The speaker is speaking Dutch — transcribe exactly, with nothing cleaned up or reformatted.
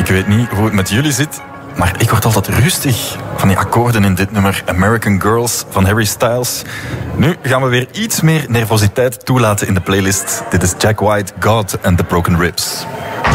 weet niet hoe het met jullie zit, maar ik word altijd rustig van die akkoorden in dit nummer American Girls van Harry Styles. Nu gaan we weer iets meer nervositeit toelaten in de playlist. Dit is Jack White, God and the Broken Ribs.